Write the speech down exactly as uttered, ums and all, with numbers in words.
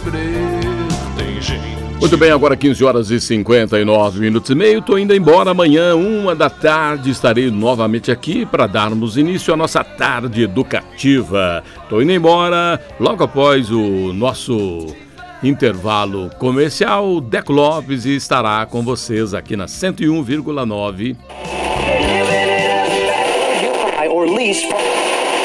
crer, tem gente. Muito bem, agora quinze horas e cinquenta e nove minutos e meio. Tô indo embora. Amanhã, uma da tarde, estarei novamente aqui para darmos início à nossa tarde educativa. Tô indo embora logo após o nosso intervalo comercial. Deco Lopes estará com vocês aqui na cento e um vírgula nove. Or lease